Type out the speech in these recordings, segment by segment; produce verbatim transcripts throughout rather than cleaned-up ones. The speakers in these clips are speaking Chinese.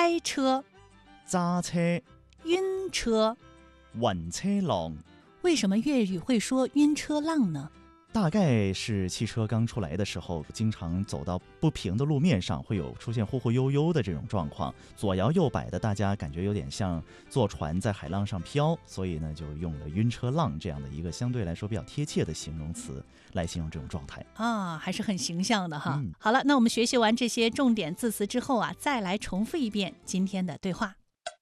开车、 揸車、 晕車。 暈車浪。 为什么粤语会说晕车浪呢？ 大概是汽车刚出来的时候，经常走到不平的路面上，会有出现忽忽悠悠的这种状况，左摇右摆的，大家感觉有点像坐船在海浪上飘，所以呢，就用了晕车浪这样的一个相对来说比较贴切的形容词来形容这种状态啊，还是很形象的哈。 嗯、 好了，那我们学习完这些重点字词之后啊，再来重复一遍今天的对话。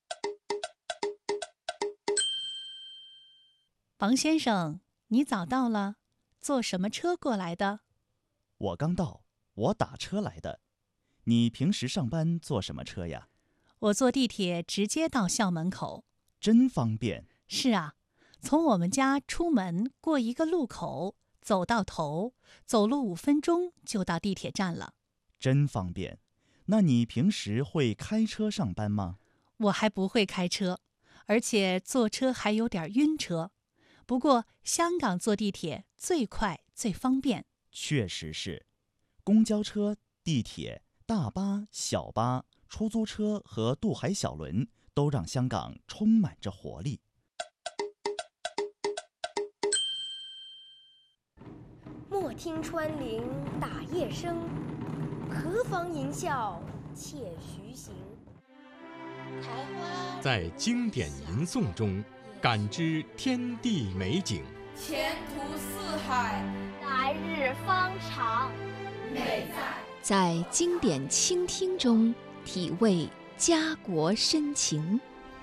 王先生，你早到了，坐什么车过来的？ 我刚到，我打车来的。你平时上班坐什么车呀？ 我坐地铁直接到校门口。 真方便。 是啊，从我们家出门过一个路口，走到头，走路五分钟就到地铁站了。 真方便。那你平时会开车上班吗？ 我还不会开车，而且坐车还有点晕车。不过香港坐地铁最快最方便。 确实是，公交车、地铁、大巴、小巴、出租车和渡海小轮都让香港充满着活力。 莫听穿林打叶声，何妨吟啸且徐行。 在经典吟诵中感知天地美景， 前途似海， 来日方长。 美在在经典倾听中体味家国深情。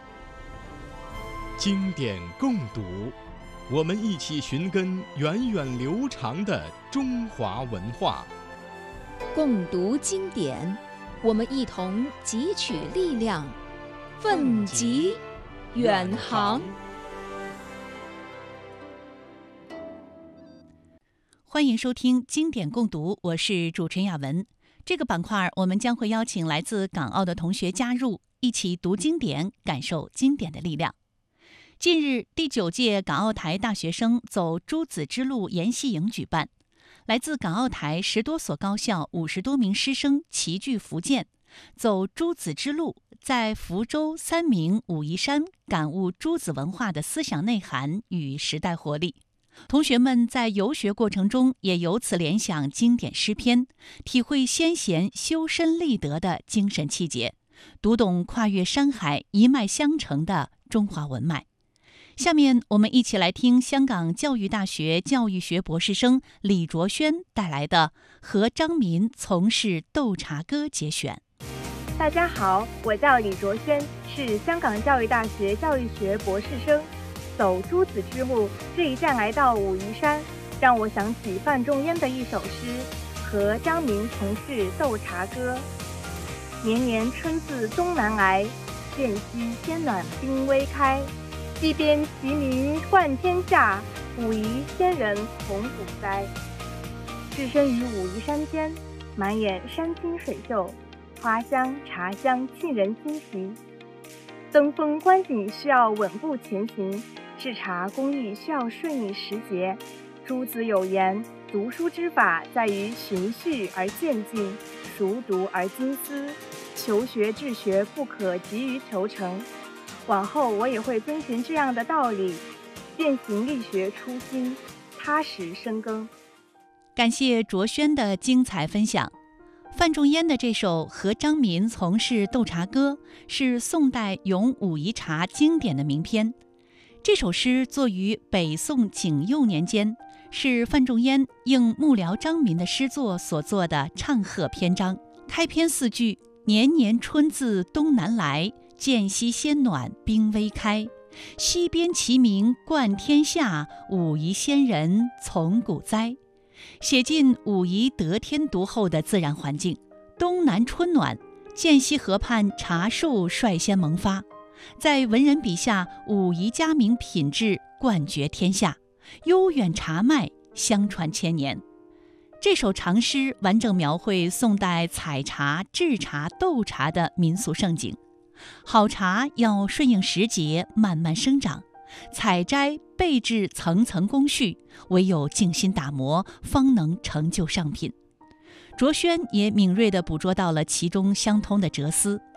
经典共读，我们一起寻根源远流长的中华文化。 共读经典，我们一同汲取力量，奋楫远航。 欢迎收听经典共读，我是主持人雅文。这个板块我们将会邀请来自港澳的同学加入，一起读经典，感受经典的力量。近日，第九届港澳台大学生走诸子之路研习营举办，来自港澳台十多所高校五十多名师生齐聚福建，走诸子之路，在福州、三明、武夷山感悟诸子文化的思想内涵与时代活力。同学们在游学过程中也由此联想经典诗篇，体会先贤修身立德的精神气节，读懂跨越山海一脉相承的中华文脉。下面我们一起来听香港教育大学教育学博士生李卓轩带来的《和张民从事斗茶歌》节选。 大家好，我叫李卓轩，是香港教育大学教育学博士生。走诸子之路，这一站来到武夷山，让我想起范仲淹的一首诗《和张民从事斗茶歌》。年年春自东南来，渐夕先暖冰微开。西边齐名冠天下，武夷仙人从古栽。置身于武夷山间，满眼山清水秀，花香茶香沁人心脾。登峰观景需要稳步前行，制茶工艺需要顺应时节。诸子有言，读书之法在于循序而渐进，熟读而精思。求学治学不可急于求成。往后我也会遵循这样的道理，践行力学初心，踏实深耕。 感谢卓轩的精彩分享。范仲淹的这首《和张民从事斗茶歌》是宋代咏武夷茶经典的名篇。这首诗作于北宋景佑年间，是范仲淹应幕僚张民的诗作所作的唱和篇章。开篇四句：年年春自东南来，渐夕先暖冰微开。西边齐名冠天下，武夷仙人从古栽。写尽武夷得天独厚的自然环境。东南春暖，涧西河畔茶树率先萌发，在文人笔下，武夷佳茗品质冠绝天下，悠远茶脉相传千年。这首长诗完整描绘宋代采茶、制茶、斗茶的民俗盛景。好茶要顺应时节，慢慢生长，采摘备制层层工序，唯有静心打磨，方能成就上品。卓轩也敏锐地捕捉到了其中相通的哲思。